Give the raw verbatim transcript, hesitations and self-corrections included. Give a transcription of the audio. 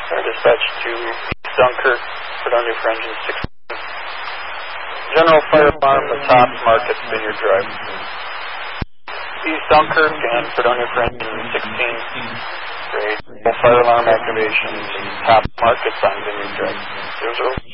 Our dispatch to East Dunkirk, Fredonia for engine sixteen. General fire alarm, the top Markets Vineyard Drive. East Dunkirk and Fredonia for engine sixteen. Great. Fire alarm activation, top Markets on Vineyard Drive. zero zero.